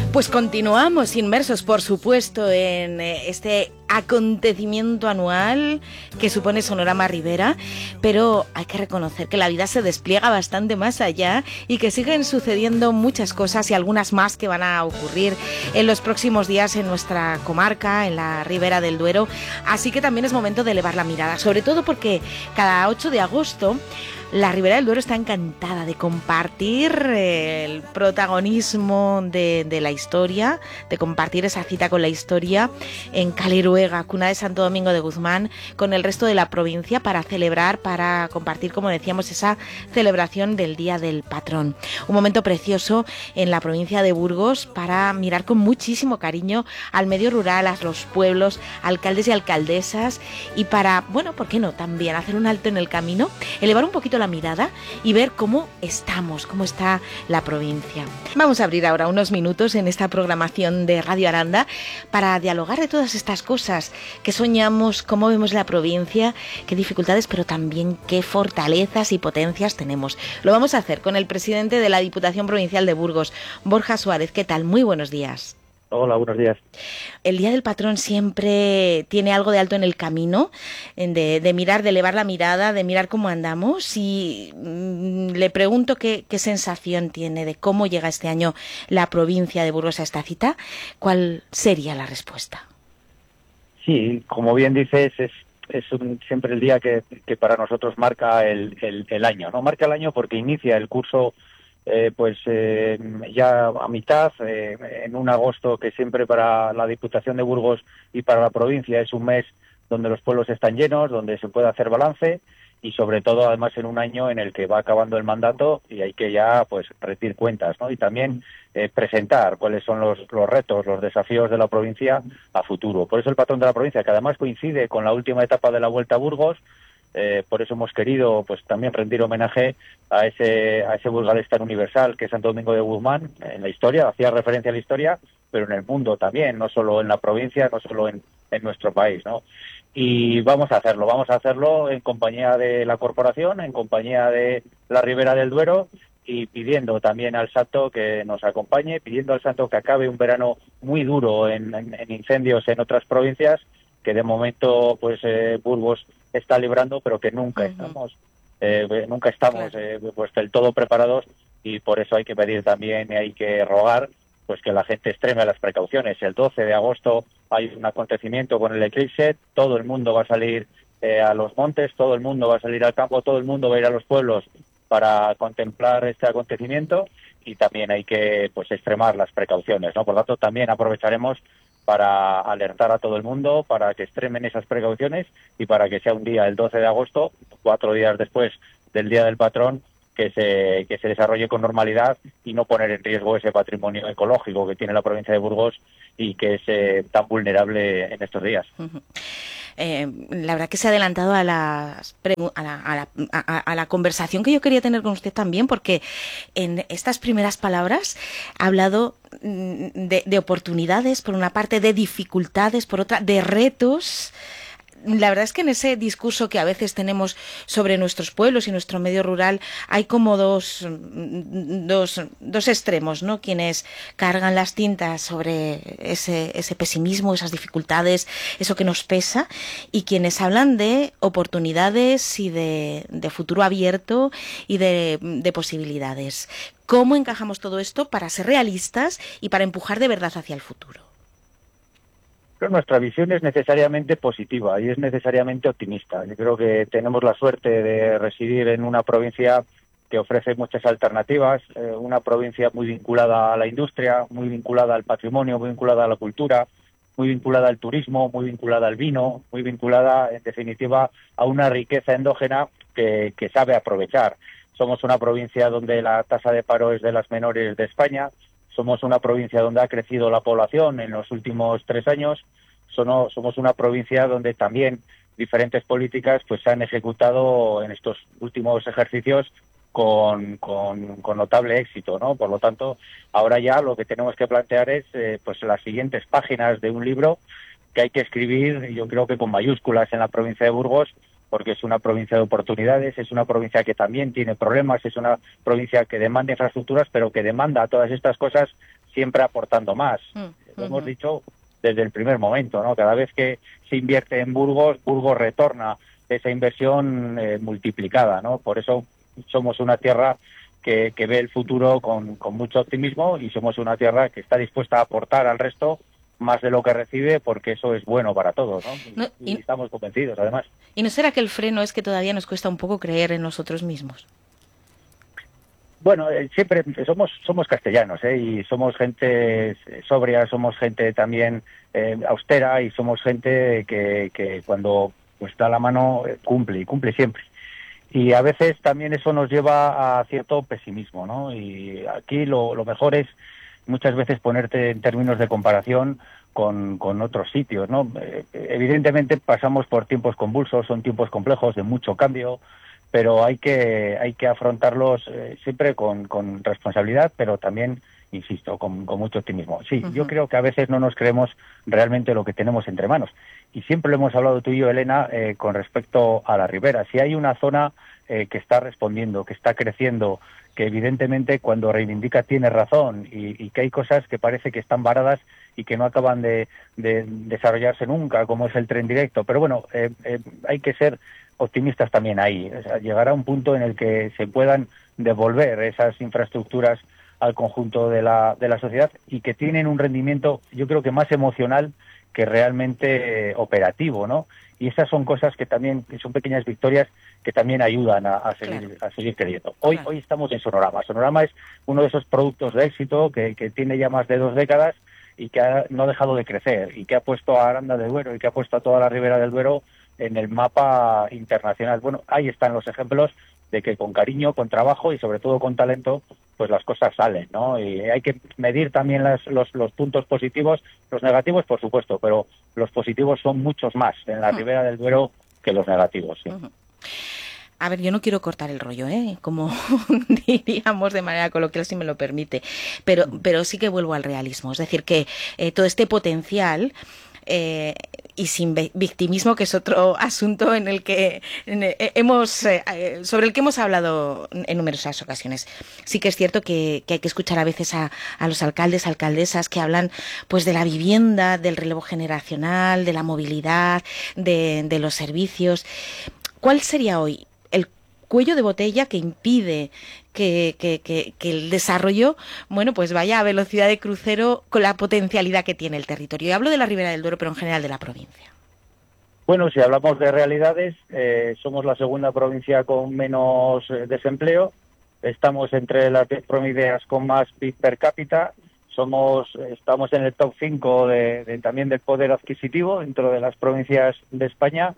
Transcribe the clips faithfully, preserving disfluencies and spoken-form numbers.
Pues continuamos inmersos, por supuesto, en este acontecimiento anual que supone Sonorama Ribera, pero hay que reconocer que la vida se despliega bastante más allá y que siguen sucediendo muchas cosas y algunas más que van a ocurrir en los próximos días en nuestra comarca, en la Ribera del Duero, así que también es momento de elevar la mirada, sobre todo porque cada ocho de agosto la Ribera del Duero está encantada de compartir el protagonismo de, de la historia, de compartir esa cita con la historia en Caleruega, cuna de Santo Domingo de Guzmán, con el resto de la provincia para celebrar, para compartir, como decíamos, esa celebración del Día del Patrón. Un momento precioso en la provincia de Burgos para mirar con muchísimo cariño al medio rural, a los pueblos, alcaldes y alcaldesas, y para, bueno, ¿por qué no? También hacer un alto en el camino, elevar un poquito la mirada y ver cómo estamos, cómo está la provincia. Vamos a abrir ahora unos minutos en esta programación de Radio Aranda para dialogar de todas estas cosas que soñamos, cómo vemos la provincia, qué dificultades, pero también qué fortalezas y potencias tenemos. Lo vamos a hacer con el presidente de la Diputación Provincial de Burgos, Borja Suárez. ¿Qué tal? Muy buenos días. Hola, buenos días. El Día del Patrón siempre tiene algo de alto en el camino, de, de mirar, de elevar la mirada, de mirar cómo andamos, y mmm, le pregunto qué, qué sensación tiene de cómo llega este año la provincia de Burgos a esta cita. ¿Cuál sería la respuesta? Sí, como bien dices, es, es un, siempre el día que, que para nosotros marca el, el, el año, ¿no? Marca el año porque inicia el curso Eh, pues eh, ya a mitad, eh, en un agosto que siempre para la Diputación de Burgos y para la provincia es un mes donde los pueblos están llenos, donde se puede hacer balance y sobre todo además en un año en el que va acabando el mandato y hay que ya pues rendir cuentas, ¿no? Y también eh, presentar cuáles son los, los retos, los desafíos de la provincia a futuro. Por eso el patrón de la provincia, que además coincide con la última etapa de la Vuelta a Burgos, Eh, por eso hemos querido pues también rendir homenaje a ese a ese burgalés tan universal que es Santo Domingo de Guzmán en la historia, hacía referencia a la historia, pero en el mundo también, no solo en la provincia, no solo en, en nuestro país, ¿no? Y vamos a hacerlo, vamos a hacerlo en compañía de la corporación, en compañía de la Ribera del Duero y pidiendo también al Santo que nos acompañe, pidiendo al Santo que acabe un verano muy duro en, en, en incendios en otras provincias, que de momento pues eh, Burgos está librando, pero que nunca uh-huh. estamos eh, nunca estamos claro. eh, pues del todo preparados, y por eso hay que pedir también y hay que rogar pues que la gente extreme las precauciones. El doce de agosto hay un acontecimiento con el eclipse, todo el mundo va a salir eh, a los montes, todo el mundo va a salir al campo, todo el mundo va a ir a los pueblos para contemplar este acontecimiento, y también hay que pues extremar las precauciones, ¿no? Por lo tanto, también aprovecharemos para alertar a todo el mundo, para que extremen esas precauciones y para que sea un día, el doce de agosto, cuatro días después del Día del Patrón, que se que se desarrolle con normalidad y no poner en riesgo ese patrimonio ecológico que tiene la provincia de Burgos y que es eh, tan vulnerable en estos días. Uh-huh. Eh, la verdad que se ha adelantado a, las pregu- a, la, a, la, a, a la conversación que yo quería tener con usted también, porque en estas primeras palabras ha hablado de, de oportunidades, por una parte, de dificultades, por otra, de retos. La verdad es que en ese discurso que a veces tenemos sobre nuestros pueblos y nuestro medio rural hay como dos, dos, dos extremos, ¿no? Quienes cargan las tintas sobre ese, ese pesimismo, esas dificultades, eso que nos pesa, y quienes hablan de oportunidades y de, de futuro abierto y de, de posibilidades. ¿Cómo encajamos todo esto para ser realistas y para empujar de verdad hacia el futuro? Pero nuestra visión es necesariamente positiva y es necesariamente optimista. Yo creo que tenemos la suerte de residir en una provincia que ofrece muchas alternativas, eh, una provincia muy vinculada a la industria, muy vinculada al patrimonio, muy vinculada a la cultura, muy vinculada al turismo, muy vinculada al vino, muy vinculada, en definitiva, a una riqueza endógena que, que sabe aprovechar. Somos una provincia donde la tasa de paro es de las menores de España. Somos una provincia donde ha crecido la población en los últimos tres años. Somos una provincia donde también diferentes políticas pues se han ejecutado en estos últimos ejercicios con, con, con notable éxito, ¿no? Por lo tanto, ahora ya lo que tenemos que plantear es eh, pues las siguientes páginas de un libro que hay que escribir, yo creo que con mayúsculas, en la provincia de Burgos, porque es una provincia de oportunidades, es una provincia que también tiene problemas, es una provincia que demanda infraestructuras, pero que demanda todas estas cosas siempre aportando más. Mm, Lo uh-huh. hemos dicho desde el primer momento, ¿no? Cada vez que se invierte en Burgos, Burgos retorna esa inversión eh, multiplicada, ¿no? Por eso somos una tierra que, que ve el futuro con, con mucho optimismo, y somos una tierra que está dispuesta a aportar al resto más de lo que recibe, porque eso es bueno para todos, ¿no? Y, no, y, y estamos convencidos, además. ¿Y no será que el freno es que todavía nos cuesta un poco creer en nosotros mismos? Bueno, eh, siempre somos somos castellanos, ¿eh? Y somos gente sobria, somos gente también eh, austera, y somos gente que, que cuando pues da la mano eh, cumple, y cumple siempre. Y a veces también eso nos lleva a cierto pesimismo, ¿no? Y aquí lo, lo mejor es muchas veces ponerte en términos de comparación con, con otros sitios, ¿no? Eh, evidentemente pasamos por tiempos convulsos, son tiempos complejos, de mucho cambio, pero hay que hay que afrontarlos eh, siempre con, con responsabilidad, pero también, insisto, con, con mucho optimismo. Sí, uh-huh. Yo creo que a veces no nos creemos realmente lo que tenemos entre manos. Y siempre lo hemos hablado tú y yo, Elena, eh, con respecto a la ribera. Si hay una zona eh, que está respondiendo, que está creciendo, que evidentemente cuando reivindica tiene razón, y, y que hay cosas que parece que están varadas y que no acaban de, de desarrollarse nunca, como es el tren directo. Pero bueno, eh, eh, hay que ser optimistas también ahí. O sea, llegará un punto en el que se puedan devolver esas infraestructuras al conjunto de la, de la sociedad, y que tienen un rendimiento, yo creo que más emocional que realmente eh, operativo, ¿no? Y esas son cosas que también, que son pequeñas victorias que también ayudan a, a seguir claro. a seguir creyendo. Hoy claro. hoy estamos en Sonorama. Sonorama es uno de esos productos de éxito que, que tiene ya más de dos décadas y que ha, no ha dejado de crecer, y que ha puesto a Aranda de Duero y que ha puesto a toda la Ribera del Duero en el mapa internacional. Bueno, ahí están los ejemplos de que con cariño, con trabajo y sobre todo con talento, pues las cosas salen, ¿no? Y hay que medir también las, los, los puntos positivos, los negativos, por supuesto, pero los positivos son muchos más en la uh-huh. Ribera del Duero que los negativos, sí. Uh-huh. A ver, yo no quiero cortar el rollo, ¿eh? Como diríamos de manera coloquial, si me lo permite, pero, pero sí que vuelvo al realismo. Es decir, que eh, todo este potencial... Eh, y sin victimismo, que es otro asunto en el que en, eh, hemos eh, sobre el que hemos hablado en numerosas ocasiones. Sí que es cierto que, que hay que escuchar a veces a, a los alcaldes, alcaldesas que hablan pues de la vivienda, del relevo generacional, de la movilidad, de, de los servicios. ¿Cuál sería hoy el cuello de botella que impide que, que, que, que el desarrollo, bueno, pues vaya a velocidad de crucero con la potencialidad que tiene el territorio? Y hablo de la Ribera del Duero, pero en general de la provincia. Bueno, si hablamos de realidades, eh, somos la segunda provincia con menos eh, desempleo. Estamos entre las diez provincias con más P I B per cápita. Somos, estamos en el top cinco de, de, también del poder adquisitivo dentro de las provincias de España,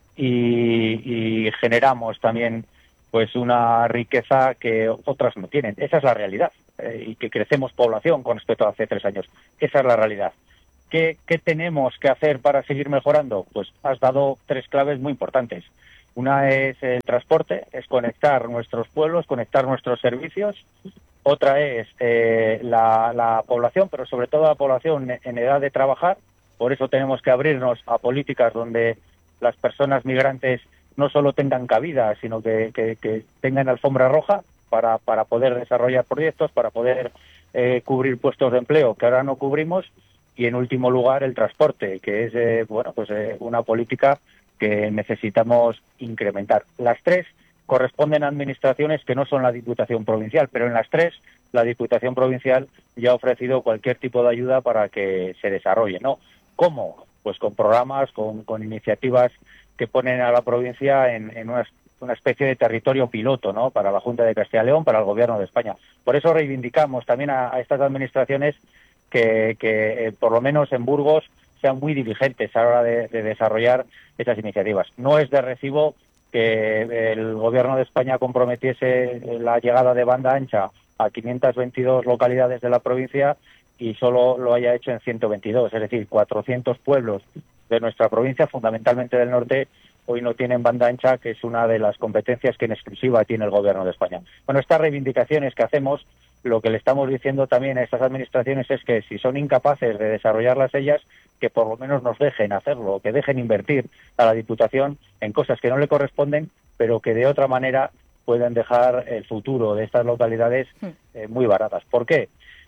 y, y generamos también pues una riqueza que otras no tienen. Esa es la realidad, eh, y que crecemos población con respecto a hace tres años. Esa es la realidad. ¿Qué, ¿Qué tenemos que hacer para seguir mejorando? Pues has dado tres claves muy importantes. Una es el transporte, es conectar nuestros pueblos, conectar nuestros servicios. Otra es eh, la, la población, pero sobre todo la población en edad de trabajar. Por eso tenemos que abrirnos a políticas donde las personas migrantes no solo tengan cabida, sino que, que, que tengan alfombra roja para, para poder desarrollar proyectos, para poder eh, cubrir puestos de empleo que ahora no cubrimos. Y en último lugar, el transporte, que es eh, bueno pues eh, una política que necesitamos incrementar. Las tres corresponden a administraciones que no son la Diputación Provincial, pero en las tres la Diputación Provincial ya ha ofrecido cualquier tipo de ayuda para que se desarrolle, ¿no? ¿Cómo? Pues con programas, con, con iniciativas que ponen a la provincia en, en una, una especie de territorio piloto, ¿no? Para la Junta de Castilla y León, para el Gobierno de España. Por eso reivindicamos también a, a estas administraciones que, que eh, por lo menos en Burgos sean muy diligentes a la hora de, de desarrollar esas iniciativas. No es de recibo que el Gobierno de España comprometiese la llegada de banda ancha a quinientas veintidós localidades de la provincia y solo lo haya hecho en ciento veintidós, es decir, cuatrocientos pueblos de nuestra provincia, fundamentalmente del norte, hoy no tienen banda ancha, que es una de las competencias que en exclusiva tiene el Gobierno de España. Bueno, estas reivindicaciones que hacemos, lo que le estamos diciendo también a estas administraciones es que si son incapaces de desarrollarlas ellas, que por lo menos nos dejen hacerlo, que dejen invertir a la Diputación en cosas que no le corresponden, pero que de otra manera pueden dejar el futuro de estas localidades eh, muy baratas. ¿Por qué?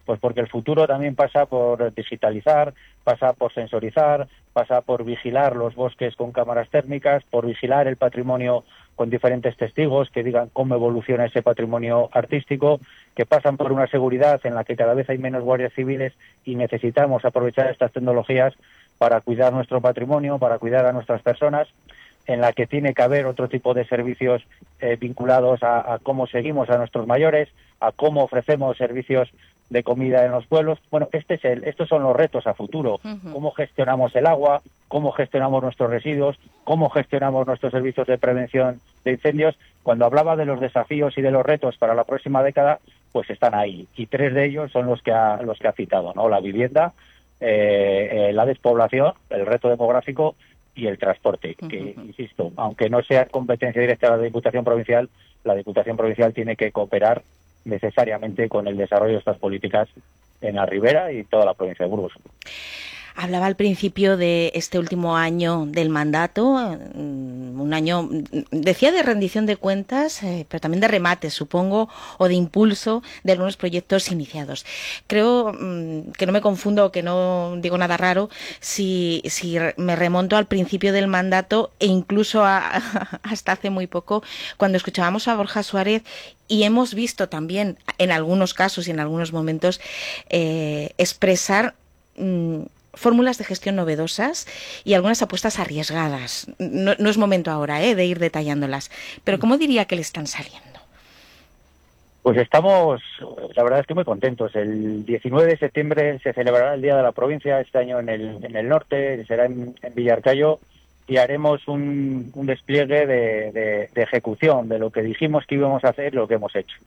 Pues porque el futuro también pasa por digitalizar, pasa por sensorizar, pasa por vigilar los bosques con cámaras térmicas, por vigilar el patrimonio con diferentes testigos que digan cómo evoluciona ese patrimonio artístico, que pasan por una seguridad en la que cada vez hay menos guardias civiles y necesitamos aprovechar estas tecnologías para cuidar nuestro patrimonio, para cuidar a nuestras personas, en la que tiene que haber otro tipo de servicios eh, vinculados a, a cómo seguimos a nuestros mayores, a cómo ofrecemos servicios de comida en los pueblos. Bueno, este es el, estos son los retos a futuro. Uh-huh. Cómo gestionamos el agua, cómo gestionamos nuestros residuos, cómo gestionamos nuestros servicios de prevención de incendios. Cuando hablaba de los desafíos y de los retos para la próxima década, pues están ahí. Y tres de ellos son los que ha, los que ha citado, ¿no? La vivienda, eh, eh, la despoblación, el reto demográfico y el transporte, que, uh-huh. insisto, aunque no sea competencia directa de la Diputación Provincial, la Diputación Provincial tiene que cooperar necesariamente con el desarrollo de estas políticas en la Ribera y toda la provincia de Burgos. Hablaba al principio de este último año del mandato, un año, decía, de rendición de cuentas, eh, pero también de remate, supongo, o de impulso de algunos proyectos iniciados. Creo mmm, que no me confundo, que no digo nada raro, si, si me remonto al principio del mandato e incluso a, hasta hace muy poco, cuando escuchábamos a Borja Suárez. Y hemos visto también, en algunos casos y en algunos momentos, eh, expresar mmm, fórmulas de gestión novedosas y algunas apuestas arriesgadas. No, no es momento ahora ¿eh? de ir detallándolas, pero ¿cómo diría que le están saliendo? Pues estamos, la verdad es que muy contentos. El diecinueve de septiembre se celebrará el Día de la Provincia, este año en el, en el norte, será en, en Villarcayo, y haremos un, un despliegue de, de, de ejecución de lo que dijimos que íbamos a hacer, lo que hemos hecho.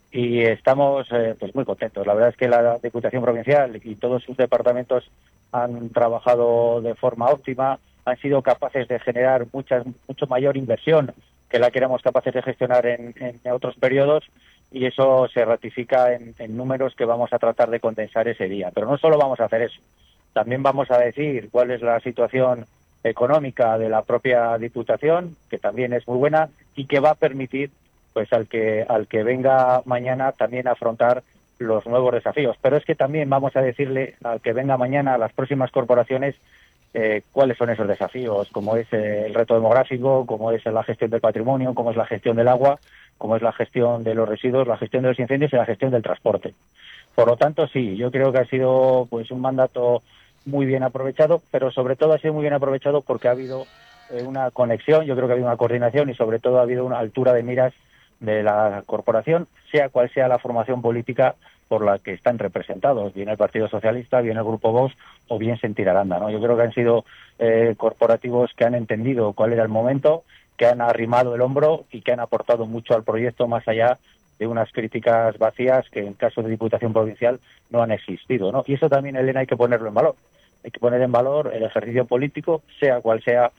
Y estamos eh, pues muy contentos. La verdad es que la Diputación Provincial y todos sus departamentos han trabajado de forma óptima, han sido capaces de generar mucha, mucho mayor inversión que la que éramos capaces de gestionar en, en otros periodos, y eso se ratifica en, en números que vamos a tratar de condensar ese día. Pero no solo vamos a hacer eso, también vamos a decir cuál es la situación económica de la propia Diputación, que también es muy buena y que va a permitir pues al que al que venga mañana también afrontar los nuevos desafíos. Pero es que también vamos a decirle al que venga mañana, a las próximas corporaciones, eh, cuáles son esos desafíos, como es eh, el reto demográfico, como es la gestión del patrimonio, como es la gestión del agua, como es la gestión de los residuos, la gestión de los incendios y la gestión del transporte. Por lo tanto, sí, yo creo que ha sido pues un mandato muy bien aprovechado, pero sobre todo ha sido muy bien aprovechado porque ha habido eh, una conexión, yo creo que ha habido una coordinación y sobre todo ha habido una altura de miras de la corporación, sea cual sea la formación política por la que están representados, bien el Partido Socialista, bien el Grupo Vox o bien Sentir Aranda, ¿no? Yo creo que han sido eh, corporativos que han entendido cuál era el momento, que han arrimado el hombro y que han aportado mucho al proyecto, más allá de unas críticas vacías que en caso de Diputación Provincial no han existido, ¿no? Y eso también, Elena, hay que ponerlo en valor. Hay que poner en valor el ejercicio político, sea cual sea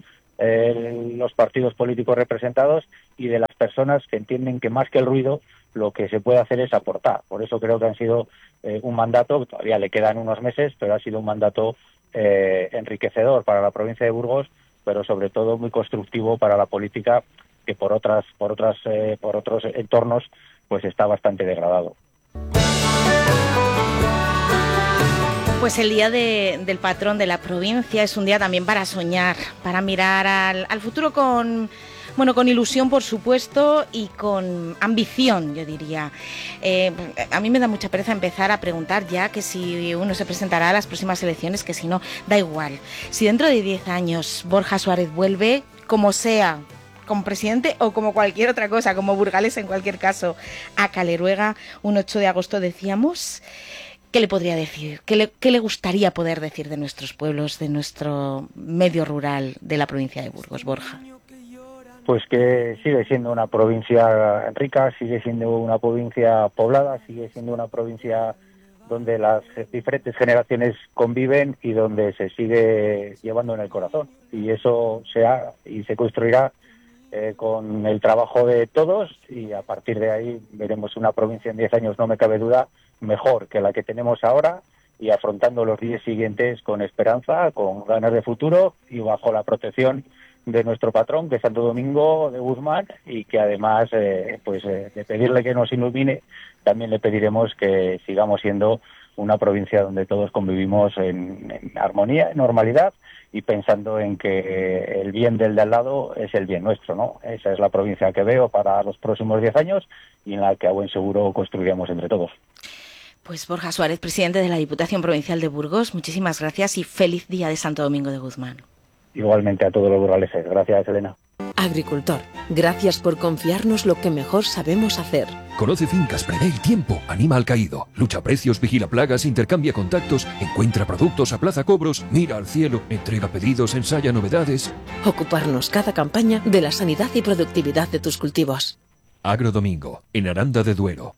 eh, los partidos políticos representados, y de las personas que entienden que más que el ruido lo que se puede hacer es aportar. Por eso creo que han sido eh, un mandato, todavía le quedan unos meses, pero ha sido un mandato eh, enriquecedor para la provincia de Burgos, pero sobre todo muy constructivo para la política, que por otras por otras eh, por otros entornos pues está bastante degradado. Pues el día de, del patrón de la provincia es un día también para soñar, para mirar al, al futuro con, bueno, con ilusión, por supuesto, y con ambición, yo diría. Eh, a mí me da mucha pereza empezar a preguntar ya que si uno se presentará a las próximas elecciones, que si no, da igual. Si dentro de diez años Borja Suárez vuelve, como sea, como presidente o como cualquier otra cosa, como burgalés en cualquier caso, a Caleruega, un ocho de agosto decíamos, ¿qué le podría decir? ¿Qué le, qué le gustaría poder decir de nuestros pueblos, de nuestro medio rural de la provincia de Burgos, Borja? Pues que sigue siendo una provincia rica, sigue siendo una provincia poblada, sigue siendo una provincia donde las diferentes generaciones conviven y donde se sigue llevando en el corazón. Y eso se ha y se construirá eh, con el trabajo de todos, y a partir de ahí veremos una provincia en diez años, no me cabe duda, mejor que la que tenemos ahora, y afrontando los diez siguientes con esperanza, con ganas de futuro y bajo la protección de nuestro patrón, de Santo Domingo de Guzmán, y que además eh, pues eh, de pedirle que nos ilumine, también le pediremos que sigamos siendo una provincia donde todos convivimos en, en armonía, en normalidad, y pensando en que el bien del de al lado es el bien nuestro, ¿no? Esa es la provincia que veo para los próximos diez años y en la que a buen seguro construiremos entre todos. Pues Borja Suárez, presidente de la Diputación Provincial de Burgos, muchísimas gracias y feliz día de Santo Domingo de Guzmán. Igualmente a todos los burgaleses. Gracias, Elena. Agricultor, gracias por confiarnos lo que mejor sabemos hacer. Conoce fincas, prevé el tiempo, anima al caído, lucha precios, vigila plagas, intercambia contactos, encuentra productos, aplaza cobros, mira al cielo, entrega pedidos, ensaya novedades. Ocuparnos cada campaña de la sanidad y productividad de tus cultivos. Agrodomingo, en Aranda de Duero.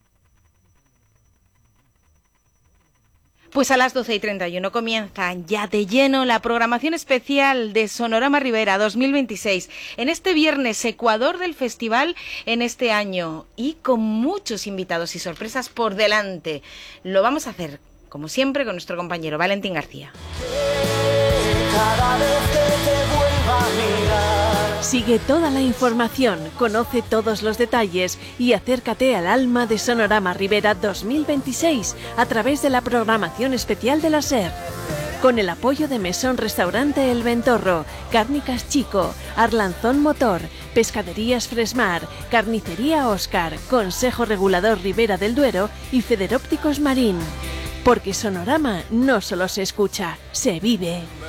Pues a las doce y treinta y uno comienza ya de lleno la programación especial de Sonorama Ribera dos mil veintiséis. En este viernes, Ecuador del festival en este año y con muchos invitados y sorpresas por delante. Lo vamos a hacer, como siempre, con nuestro compañero Valentín García. Cada vez que te vuelva a mirar. Sigue toda la información, conoce todos los detalles y acércate al alma de Sonorama Ribera dos mil veintiséis a través de la programación especial de la SER. Con el apoyo de Mesón Restaurante El Ventorro, Cárnicas Chico, Arlanzón Motor, Pescaderías Fresmar, Carnicería Óscar, Consejo Regulador Ribera del Duero y Federópticos Marín. Porque Sonorama no solo se escucha, se vive.